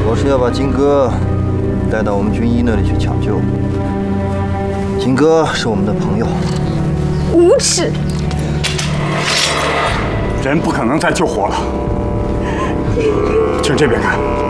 我是要把金哥带到我们军医那里去抢救。金哥是我们的朋友。 无耻！ 人不可能再救活了，请这边看。